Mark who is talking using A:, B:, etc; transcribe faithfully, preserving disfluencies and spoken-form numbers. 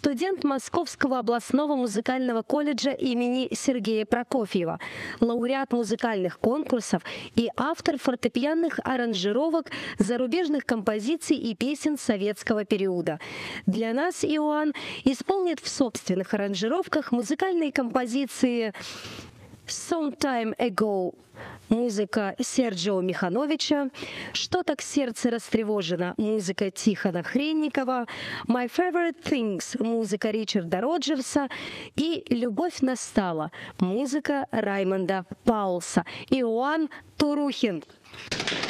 A: студент Московского областного музыкального колледжа имени Сергея Прокофьева, лауреат музыкальных конкурсов и автор фортепианных аранжировок зарубежных композиций и песен советского периода. Для нас Иоанн исполнит в собственных аранжировках музыкальные композиции «Some Time Ago», музыка Серджио Михановича, «Что так сердце растревожено», музыка Тихона Хренникова, «My Favorite Things», музыка Ричарда Роджерса и «Любовь настала», музыка Раймонда Паулса. Иоанн Турухин.